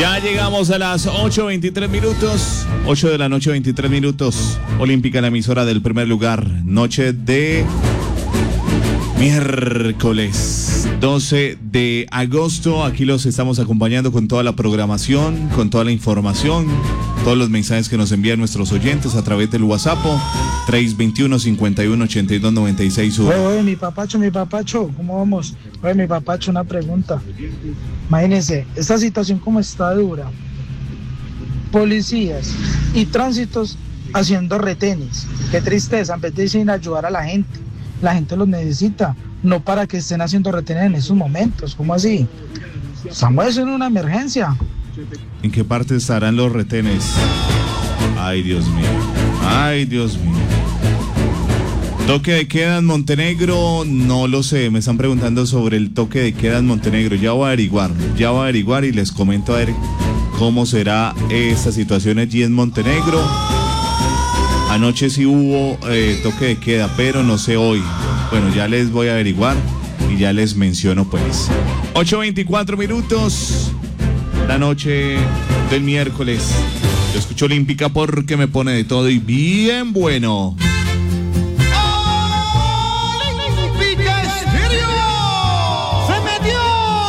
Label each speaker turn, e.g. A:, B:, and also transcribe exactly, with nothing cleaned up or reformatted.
A: Ya llegamos a las ocho veintitrés minutos, ocho de la noche, veintitrés minutos. Olímpica, la emisora del primer lugar. Noche de miércoles doce de agosto. Aquí los estamos acompañando con toda la programación, con toda la información, todos los mensajes que nos envían nuestros oyentes a través del WhatsApp tres dos uno, cinco uno, ocho dos, nueve seis uno.
B: Oye, oye, mi papacho, mi papacho, ¿cómo vamos? Oye, mi papacho, una pregunta. Imagínense, esta situación como está dura. Policías y tránsitos haciendo retenes. Qué tristeza, en vez de decir ayudar a la gente. La gente los necesita, no para que estén haciendo retenes en esos momentos. ¿Cómo así? Estamos en una emergencia.
A: ¿En qué parte estarán los retenes? Ay, Dios mío. Ay, Dios mío. Toque de queda en Montenegro, no lo sé. Me están preguntando sobre el toque de queda en Montenegro. Ya voy a averiguar, ya voy a averiguar y les comento a ver cómo será esta situación allí en Montenegro. Anoche sí hubo eh, toque de queda, pero no sé hoy. Bueno, ya les voy a averiguar y ya les menciono pues. ocho veinticuatro minutos, la noche del miércoles. Yo escucho Olímpica porque me pone de todo y bien bueno.